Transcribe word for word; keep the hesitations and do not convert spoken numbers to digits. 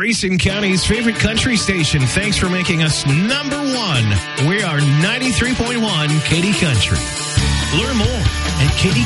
Grayson County's favorite country station. Thanks for making us number one. We are ninety-three point one Katy Country. Learn more at Katy